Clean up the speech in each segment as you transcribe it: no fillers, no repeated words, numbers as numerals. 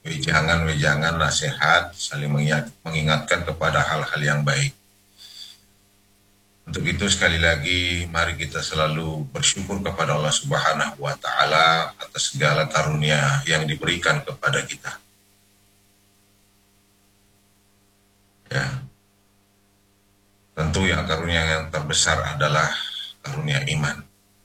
wejangan-wejangan nasihat, saling mengingatkan kepada hal-hal yang baik. Untuk itu sekali lagi mari kita selalu bersyukur kepada Allah Subhanahu wa taala atas segala karunia yang diberikan kepada kita. Ya. Tentu yang karunia yang terbesar adalah karunia iman.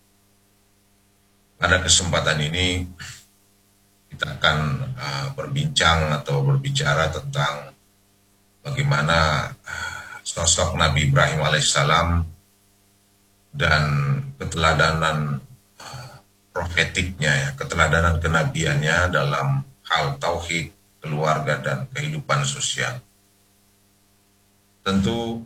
Pada kesempatan ini kita akan berbincang atau berbicara tentang bagaimana sosok Nabi Ibrahim alaihissalam dan keteladanan profetiknya, ya, keteladanan kenabiannya dalam hal tauhid, keluarga, dan kehidupan sosial. Tentu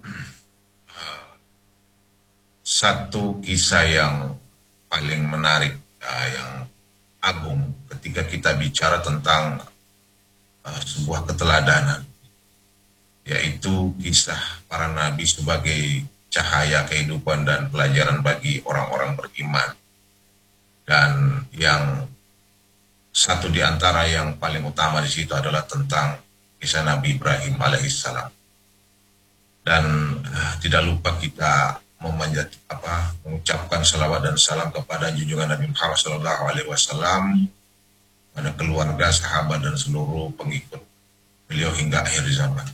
satu kisah yang paling menarik, yang agung ketika kita bicara tentang sebuah keteladanan, yaitu kisah para nabi sebagai cahaya kehidupan dan pelajaran bagi orang-orang beriman. Dan yang satu di antara yang paling utama di situ adalah tentang kisah Nabi Ibrahim alaihissalam. Dan tidak lupa kita mengucapkan salawat dan salam kepada junjungan Nabi Muhammad SAW, pada keluarga, sahabat, dan seluruh pengikut beliau hingga akhir zaman.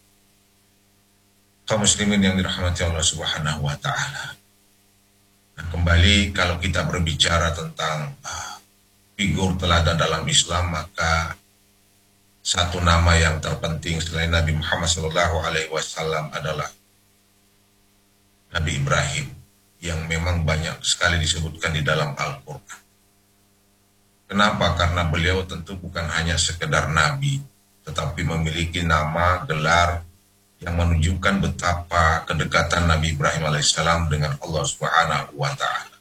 Kaum muslimin yang dirahmati Allah Subhanahu wa taala. Nah, kembali kalau kita berbicara tentang figur teladan dalam Islam, maka satu nama yang terpenting selain Nabi Muhammad SAW adalah Nabi Ibrahim, yang memang banyak sekali disebutkan di dalam Al-Quran. Kenapa? Karena beliau tentu bukan hanya sekedar nabi, tetapi memiliki nama, gelar yang menunjukkan betapa kedekatan Nabi Ibrahim alaihissalam dengan Allah Subhanahu wa taala.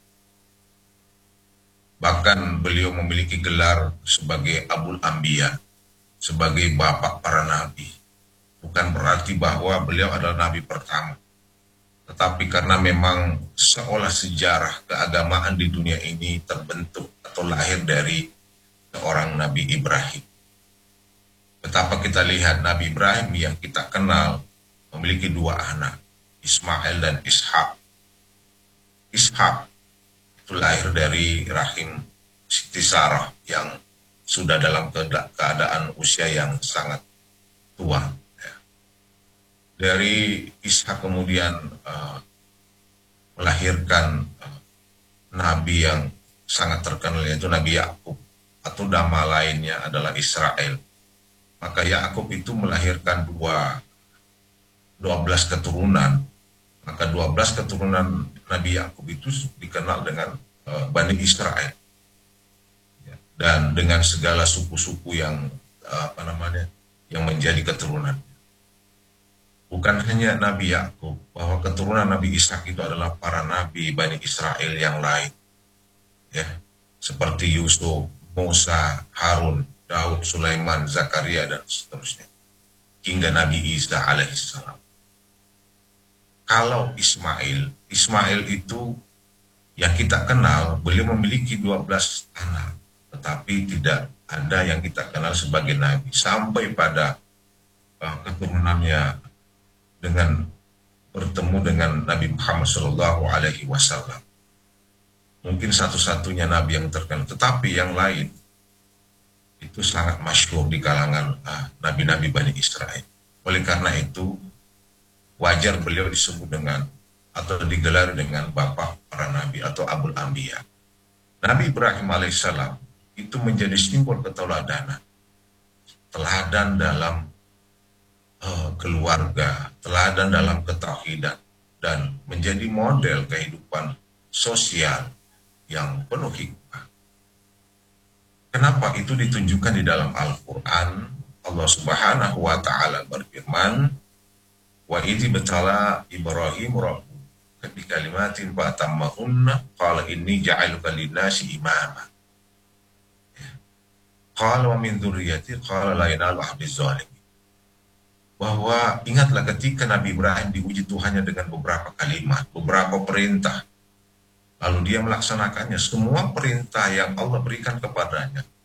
Bahkan beliau memiliki gelar sebagai Abul Anbiya, sebagai bapak para nabi. Bukan berarti bahwa beliau adalah nabi pertama, tetapi karena memang seolah sejarah keagamaan di dunia ini terbentuk atau lahir dari seorang Nabi Ibrahim. Betapa kita lihat Nabi Ibrahim yang kita kenal memiliki dua anak, Ismail dan Ishak. Ishak itu lahir dari rahim Siti Sarah yang sudah dalam keadaan usia yang sangat tua. Dari Ishak kemudian melahirkan nabi yang sangat terkenal, yaitu Nabi Yakub, atau nama lainnya adalah Israel. Maka Yakub itu melahirkan 12 keturunan. Maka 12 keturunan Nabi Yakub itu dikenal dengan Bani Israel. Dan dengan segala suku-suku yang yang menjadi keturunan. Bukan hanya Nabi Yakub, bahwa keturunan Nabi Ishak itu adalah para nabi Bani Israel yang lain. Ya, seperti Yusuf, Musa, Harun, Daud, Sulaiman, Zakaria, dan seterusnya. Hingga Nabi Isa alaihissalam. Kalau Ismail itu yang kita kenal, beliau memiliki 12 anak. Tetapi tidak ada yang kita kenal sebagai nabi. Sampai pada keturunannya dengan bertemu dengan Nabi Muhammad SAW. Mungkin satu-satunya nabi yang terkenal. Tetapi yang lain itu sangat masyhur di kalangan nabi-nabi Bani Israel. Oleh karena itu, wajar beliau disebut dengan atau digelar dengan bapak para nabi atau Abul Anbiya. Nabi Ibrahim alaihissalam itu menjadi simbol keteladanan. Teladan dalam keluarga, teladan dalam ketauhidan, dan menjadi model kehidupan sosial yang penuh hikmah. Kenapa itu ditunjukkan di dalam Al-Quran? Allah Subhanahu wa ta'ala berfirman, wa idzi batala Ibrahim rabbu bi kalimatin fa atammahunna qala inni ja'aluka lin-nasi imama. Qala wa min dzurriyyati qala la yanalu ahdiz zalimin. Bahwa ingatlah ketika Nabi Ibrahim diuji Tuhannya dengan beberapa kalimat, beberapa perintah. Lalu dia melaksanakannya. Semua perintah yang Allah berikan kepadanya